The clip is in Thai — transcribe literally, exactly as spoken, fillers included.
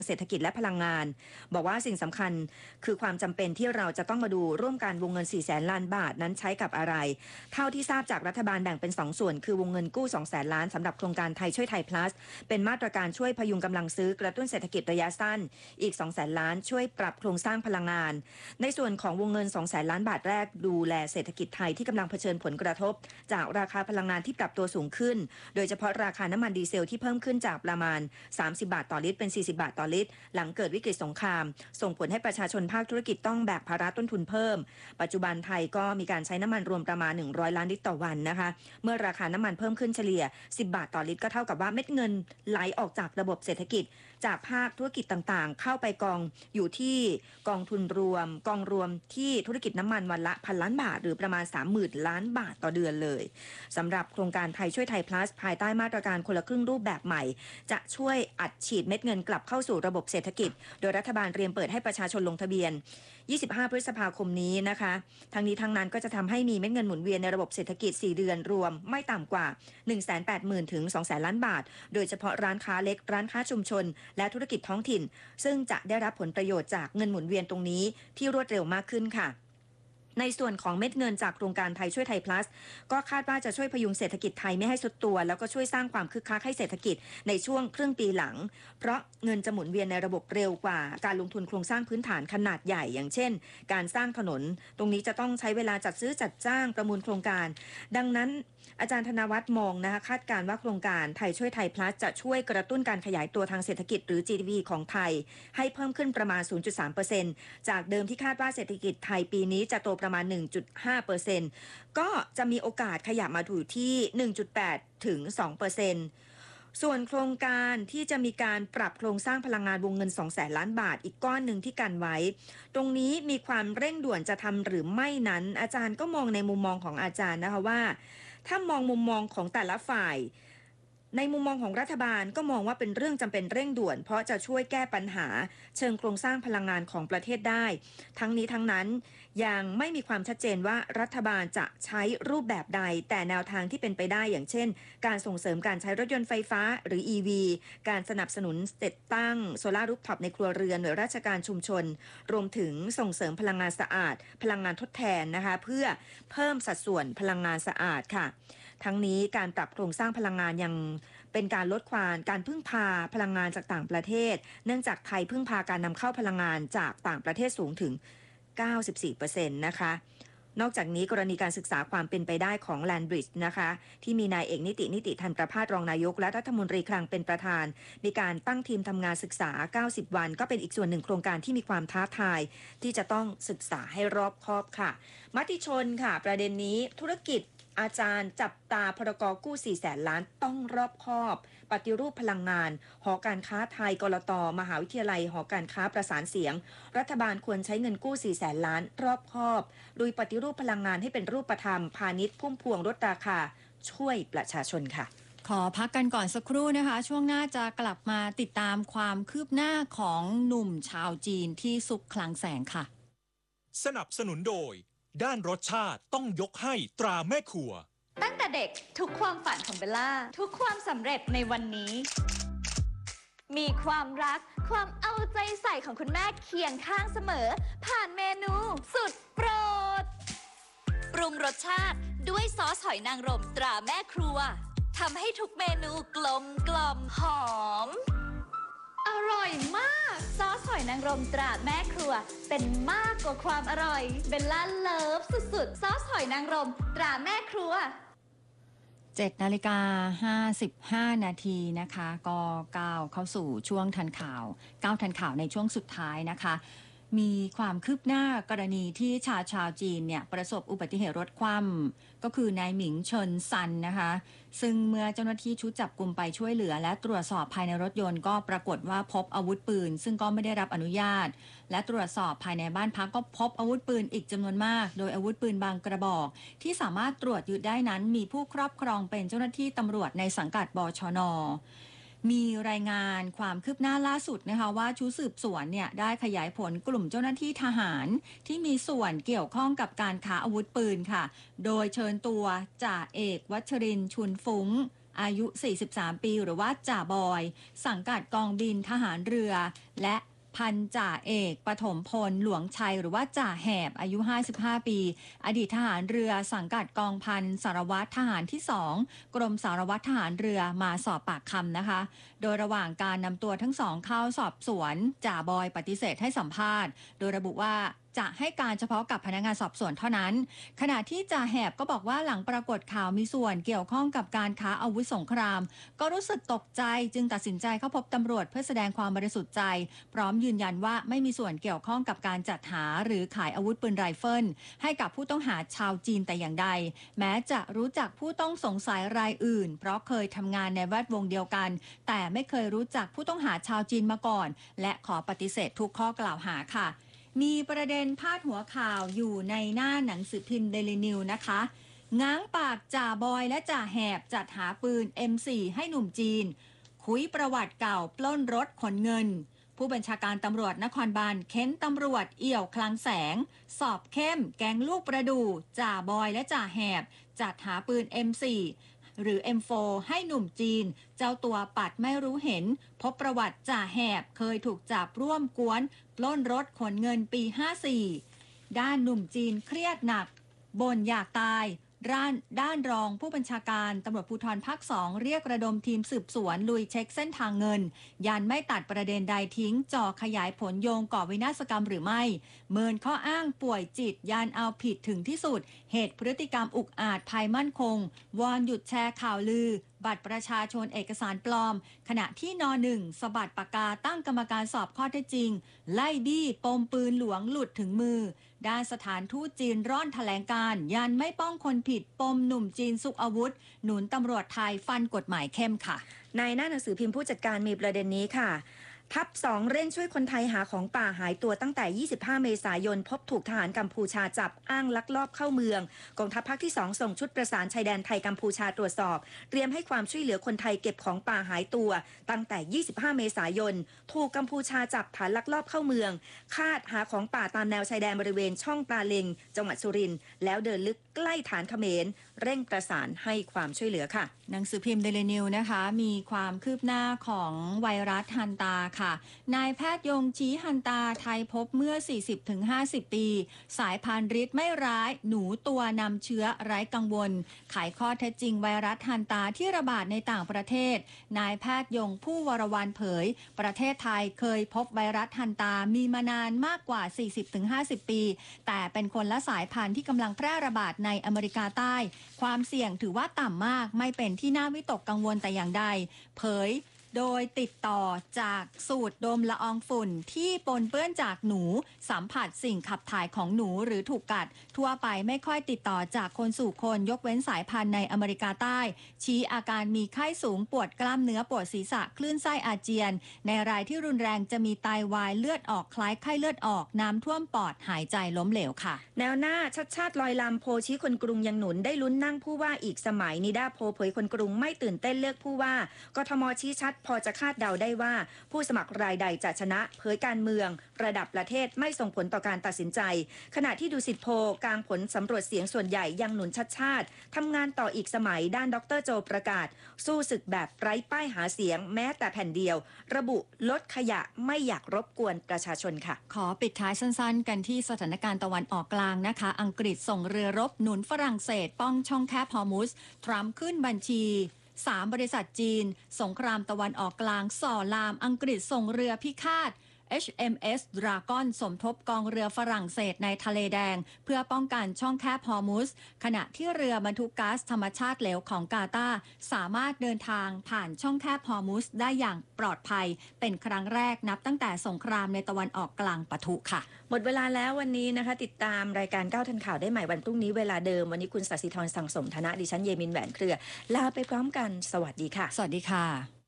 เศรษฐกิจและพลังงานบอกว่าสิ่งสำคัญคือความจำเป็นที่เราจะต้องมาดูร่วมกันวงเงินสี่แสนล้านบาทนั้นใช้กับอะไรเท่าที่ทราบจากรัฐบาลแบ่งเป็นสองส่วนคือวงเงินกู้สองแสนล้านสำหรับโครงการไทยช่วยไทย plus เป็นมาตรการช่วยพยุงกำลังซื้อกระตุ้นเศรษฐกิจระยะสั้นอีกสองแสนล้านช่วยปรับโครงสร้างพลังงานในส่วนของวงเงินสองแสนล้านบาทแรกดูแลเศรษฐกิจไทยที่กำลังเผชิญผลกระทบจากราคาพลังงานที่ปรับตัวสูงขึ้นโดยเฉพาะราคาน้ำมันดีเซลที่เพิ่มขึ้นจากประมาณสามสิบบาทต่อลิตรเป็นสี่สิบบาทต่อลิตรหลังเกิดวิกฤตสงครามส่งผลให้ประชาชนภาคธุรกิจต้องแบกภาระต้นทุนเพิ่มปัจจุบันไทยก็มีการใช้น้ำมันรวมประมาณหนึ่งร้อยล้านลิตรต่อวันนะคะเมื่อราคาน้ำมันเพิ่มขึ้นเฉลี่ยสิบบาทต่อลิตรก็เท่ากับว่าเม็ดเงินไหลออกจากระบบเศรษฐกิจจากภาคธุรกิจต่างๆเข้าไปกองอยู่ที่กองทุนรวมกองรวมที่ธุรกิจน้ำมันวันละพันล้านบาทหรือประมาณ สามหมื่น ล้านบาทต่อเดือนเลยสำหรับโครงการไทยช่วยไทย plus ภายใต้มาตรการคนละครึ่งรูปแบบใหม่จะช่วยอัดฉีดเม็ดเงินกลับเข้าสู่ระบบเศรษฐกิจโดยรัฐบาลเตรียมเปิดให้ประชาชนลงทะเบียนยี่สิบห้าพฤษภาคมนี้นะคะทั้งนี้ทั้งนั้นก็จะทำให้มีเม็ดเงินหมุนเวียนในระบบเศรษฐกิจสี่เดือนรวมไม่ต่ำกว่า หนึ่งแสนแปดหมื่น ถึง สองแสน ล้านบาทโดยเฉพาะร้านค้าเล็กร้านค้าชุมชนและธุรกิจท้องถิ่นซึ่งจะได้รับผลประโยชน์จากเงินหมุนเวียนตรงนี้ที่รวดเร็วมากขึ้นค่ะในส่วนของเม็ดเงินจากโครงการไทยช่วยไทย plus ก็คาดว่าจะช่วยพยุงเศรษฐกิจไทยไม่ให้ทรุดตัวแล้วก็ช่วยสร้างความคึกคักให้เศรษฐกิจในช่วงครึ่งปีหลังเพราะเงินจะหมุนเวียนในระบบเร็วกว่าการลงทุนโครงสร้างพื้นฐานขนาดใหญ่อย่างเช่นการสร้างถนนตรงนี้จะต้องใช้เวลาจัดซื้อจัดจ้างประมูลโครงการดังนั้นอาจารย์ธนวัฒน์มองนะคะคาดการว่าโครงการไทยช่วยไทย plus จะช่วยกระตุ้นการขยายตัวทางเศรษฐกิจหรือ จี ดี พี ของไทยให้เพิ่มขึ้นประมาณ ศูนย์จุดสามเปอร์เซ็นต์ จากเดิมที่คาดว่าเศรษฐกิจไทยปีนี้จะโตประมาณ หนึ่งจุดห้าเปอร์เซ็นต์ ก็จะมีโอกาสขยับมาอยู่ที่ หนึ่งจุดแปด ถึง สองเปอร์เซ็นต์ ส่วนโครงการที่จะมีการปรับโครงสร้างพลังงานวงเงิน สองแสน ล้านบาทอีกก้อนหนึ่งที่กันไว้ตรงนี้มีความเร่งด่วนจะทำหรือไม่นั้นอาจารย์ก็มองในมุมมองของอาจารย์นะคะว่าถ้ามองมุมมองของแต่ละฝ่ายในมุมมองของรัฐบาลก็มองว่าเป็นเรื่องจำเป็นเร่งด่วนเพราะจะช่วยแก้ปัญหาเชิงโครงสร้างพลังงานของประเทศได้ทั้งนี้ทั้งนั้นยังไม่มีความชัดเจนว่ารัฐบาลจะใช้รูปแบบใดแต่แนวทางที่เป็นไปได้อย่างเช่นการส่งเสริมการใช้รถยนต์ไฟฟ้าหรือ อี วี การสนับสนุนติดตั้งโซลาร์รูฟท็อปในครัวเรือนหน่วยราชการชุมชนรวมถึงส่งเสริมพลังงานสะอาดพลังงานทดแทนนะคะเพื่อเพิ่มสัดส่วนพลังงานสะอาดค่ะทั้งนี้การปรับโครงสร้างพลังงานยังเป็นการลดความการพึ่งพาพลังงานจากต่างประเทศเนื่องจากไทยพึ่งพาการนำเข้าพลังงานจากต่างประเทศสูงถึง เก้าสิบสี่เปอร์เซ็นต์ นะคะนอกจากนี้กรณีการศึกษาความเป็นไปได้ของ Land Bridge นะคะที่มีนายเอกนิตินิติธันประภาสรองนายกและรัฐมนตรีคลังเป็นประธานมีการตั้งทีมทำงานศึกษาเก้าสิบวันก็เป็นอีกส่วนหนึ่งโครงการที่มีความท้าทายที่จะต้องศึกษาให้รอบคอบค่ะมติชนค่ะประเด็นนี้ธุรกิจอาจารย์จับตาพรกกู้สี่แสนล้านต้องรอบคอบปฏิรูปพลังงานหอการค้าไทยกลตมหาวิทยาลัยหอการค้าประสานเสียงรัฐบาลควรใช้เงินกู้สี่แสนล้านรอบคอบลุยปฏิรูปพลังงานให้เป็นรูปธรรมพาณิชย์พุ่มพวงลดราคาช่วยประชาชนค่ะขอพักกันก่อนสักครู่นะคะช่วงหน้าจะกลับมาติดตามความคืบหน้าของหนุ่มชาวจีนที่ซุกคลังแสงค่ะสนับสนุนโดยด้านรสชาติต้องยกให้ตราแม่ครัวตั้งแต่เด็กทุกความฝันของเบลล่าทุกความสำเร็จในวันนี้มีความรักความเอาใจใส่ของคุณแม่เคียงข้างเสมอผ่านเมนูสุดโปรดปรุงรสชาติด้วยซอสหอยนางรมตราแม่ครัวทำให้ทุกเมนูกลมกล่อมหอมอร่อยมากซอสหอยนางรมตราแม่ครัวเป็นมากกว่าความอร่อยเบลล่าเลิฟสุดๆซอสหอยนางรมตราแม่ครัวเจ็ดนาฬิกาห้าสิบห้านาทีนะคะก็ก้าวเข้าสู่ช่วงทันข่าวก้าวทันข่าวในช่วงสุดท้ายนะคะมีความคืบหน้ากรณีที่ชาวชาวจีนเนี่ยประสบอุบัติเหตุรถคว่ำก็คือนายหมิงเฉินซันนะคะซึ่งเมื่อเจ้าหน้าที่ชุดจับกุมไปช่วยเหลือและตรวจสอบภายในรถยนต์ก็ปรากฏว่าพบอาวุธปืนซึ่งก็ไม่ได้รับอนุญาตและตรวจสอบภายในบ้านพักก็พบอาวุธปืนอีกจำนวนมากโดยอาวุธปืนบางกระบอกที่สามารถตรวจยึดได้นั้นมีผู้ครอบครองเป็นเจ้าหน้าที่ตำรวจในสังกัดบชน.มีรายงานความคืบหน้าล่าสุดนะคะว่าชุดสืบสวนเนี่ยได้ขยายผลกลุ่มเจ้าหน้าที่ทหารที่มีส่วนเกี่ยวข้องกับการค้าอาวุธปืนค่ะโดยเชิญตัวจ่าเอกวัชรินทร์ชุนฟุ้งอายุ สี่สิบสาม ปีหรือว่าจ่าบอย สังกัดกองบินทหารเรือ และพันจ่าเอกปฐมพลหลวงชัยหรือว่าจ่าแหบอายุ ห้าสิบห้า ปี อดีตทหารเรือสังกัดกองพันสารวัตรทหารที่ สอง กรมสารวัตรทหารเรือมาสอบปากคำนะคะ โดยระหว่างการนำตัวทั้งสองเข้าสอบสวนจ่าบอยปฏิเสธให้สัมภาษณ์โดยระบุว่าจะให้การเฉพาะกับพนักงานสอบสวนเท่านั้นขณะที่จ่าแหบก็บอกว่าหลังปรากฏข่าวมีส่วนเกี่ยวข้องกับการค้าอาวุธสงครามก็รู้สึกตกใจจึงตัดสินใจเข้าพบตำรวจเพื่อแสดงความบริสุทธิ์ใจพร้อมยืนยันว่าไม่มีส่วนเกี่ยวข้องกับการจัดหาหรือขายอาวุธปืนไรเฟิลให้กับผู้ต้องหาชาวจีนแต่อย่างใดแม้จะรู้จักผู้ต้องสงสัยรายอื่นเพราะเคยทำงานในแวดวงเดียวกันแต่ไม่เคยรู้จักผู้ต้องหาชาวจีนมาก่อนและขอปฏิเสธทุกข้อกล่าวหาค่ะมีประเด็นพาดหัวข่าวอยู่ในหน้าหนังสือพิมพ์ Daily News นะคะง้างปากจ่าบอยและจ่าแหบจัดหาปืน เอ็ม โฟร์ ให้หนุ่มจีนคุยประวัติเก่าปล้นรถขนเงินผู้บัญชาการตำรวจนครบาลเค้นตำรวจเอี่ยวคลังแสงสอบเข้มแก๊งลูกประดูจ่าบอยและจ่าแหบจัดหาปืน เอ็ม โฟร์ หรือ เอ็ม โฟร์ ให้หนุ่มจีนเจ้าตัวปัดไม่รู้เห็นพบประวัติจ่าแหบเคยถูกจับร่วมกวนปล้นรถขนเงินปี ห้าสี่ ด้านหนุ่มจีนเครียดหนักบ่นอยากตายด้านด้านรองผู้บัญชาการตำรวจภูธรภาคสองเรียกระดมทีมสืบสวนลุยเช็คเส้นทางเงินยันไม่ตัดประเด็นใดทิ้งจ่อขยายผลโยงก่อวินาศกรรมหรือไม่เมินข้ออ้างป่วยจิตยันเอาผิดถึงที่สุดเหตุพฤติกรรมอุกอาจภัยมั่นคงวอนหยุดแชร์ข่าวลือบัตรประชาชนเอกสารปลอมขณะที่นหนึ่งสะบัดปากกาตั้งกรรมการสอบข้อเท็จจริงไล่บี้ปมปืนหลวงหลุดถึงมือด้านสถานทูตจีนร่อนแถลงการยันไม่ป้องคนผิดปมหนุ่มจีนซุกอาวุธหนุนตำรวจไทยฟันกฎหมายเข้มค่ะในหน้าหนังสือพิมพ์ผู้จัดการมีประเด็นนี้ค่ะทัพสองเร่งช่วยคนไทยหาของป่าหายตัวตั้งแต่ยี่สิบห้าเมษายนพบถูกทหารกัมพูชาจับอ้างลักลอบเข้าเมืองกองทัพภาคที่สองส่งชุดประสานชายแดนไทยกัมพูชาตรวจสอบเตรียมให้ความช่วยเหลือคนไทยเก็บของป่าหายตัวตั้งแต่ยี่สิบห้าเมษายนถูกกัมพูชาจับฐานลักลอบเข้าเมืองคาดหาของป่าตามแนวชายแดนบริเวณช่องปลาเล็งจังหวัดสุรินทร์แล้วเดินลึกใกล้ฐานเขมรเร่งประสานให้ความช่วยเหลือค่ะหนังสือพิมพ์ Daily News นะคะมีความคืบหน้าของไวรัสฮันตาค่ะนายแพทย์ยงชี้ฮันตาไทยพบเมื่อ สี่สิบถึงห้าสิบ ปีสายพันธุ์ฤทธิ์ไม่ร้ายหนูตัวนำเชื้อไร้กังวลไขข้อเท็จจริงไวรัสฮันตาที่ระบาดในต่างประเทศนายแพทย์ยงผู้วรวรรณเผยประเทศไทยเคยพบไวรัสฮันตามีมานานมากกว่า สี่สิบถึงห้าสิบ ปีแต่เป็นคนละสายพันธุ์ที่กำลังแพร่ระบาดในอเมริกาใต้ความเสี่ยงถือว่าต่ำมากไม่เป็นที่น่าวิตกกังวลแต่อย่างใดเผยโดยติดต่อจากสูดดมละอองฝุ่นที่ปนเปื้อนจากหนูสัมผัสสิ่งขับถ่ายของหนูหรือถูกกัดทั่วไปไม่ค่อยติดต่อจากคนสู่คนยกเว้นสายพันธุ์ในอเมริกาใต้ชี้อาการมีไข้สูงปวดกล้ามเนื้อปวดศีรษะคลื่นไส้อาเจียนในรายที่รุนแรงจะมีไตาวายเลือดออกคล้ายไข้เลือดออกน้ำท่วมปอดหายใจล้มเหลวค่ะแนวหน้าชัดชาติลอยลำโพชี้คนกรุงยังหนุนได้ลุ้นนั่งผู้ว่าอีกสมัยนิด้าโพเผยคนกรุงไม่ตื่นเต้นเลือกผู้ว่ากทมชี้ชัดพอจะคาดเดาได้ว่าผู้สมัครรายใดจะชนะเผยการเมืองระดับประเทศไม่ส่งผลต่อการตัดสินใจขณะที่ดูสิทธิโพกลางผลสำรวจเสียงส่วนใหญ่ยังหนุนชัดชาติทำงานต่ออีกสมัยด้านดรโจประกาศสู้ศึกแบบไร้ป้ายหาเสียงแม้แต่แผ่นเดียวระบุลดขยะไม่อยากรบกวนประชาชนค่ะขอปิดท้ายสั้นๆกันที่สถานการณ์ตะวันออกกลางนะคะอังกฤษส่งเรือรบหนุนฝรั่งเศสป้องช่องแคบฮอร์มุสทรัมป์ขึ้นบัญชีสามบริษัทจีนสงครามตะวันออกกลางส่อลามอังกฤษส่งเรือพิฆาต เอช เอ็ม เอส Dragon สมทบกองเรือฝรั่งเศสในทะเลแดงเพื่อป้องกันช่องแคบฮอร์มุสขณะที่เรือบรรทุกก๊าซธรรมชาติเหลวของกาตาร์สามารถเดินทางผ่านช่องแคบฮอร์มุสได้อย่างปลอดภัยเป็นครั้งแรกนับตั้งแต่สงครามในตะวันออกกลางปะทุค่ะหมดเวลาแล้ววันนี้นะคะติดตามรายการเก้าทันข่าวได้ใหม่วันพรุ่งนี้เวลาเดิมวันนี้คุณศศิธรสังสมธนะดิฉันเยมินแหวนเครือลาไปพร้อมกันสวัสดีค่ะสวัสดีค่ะ